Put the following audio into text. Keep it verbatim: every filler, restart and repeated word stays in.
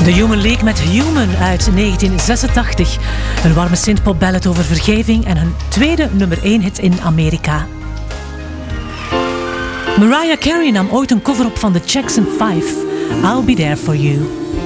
The Human League met Human uit negentien zesentachtig. Een warme synthpop ballad over vergeving en hun tweede nummer één hit in Amerika. Mariah Carey nam ooit een cover op van The Jackson Five. I'll Be There For You.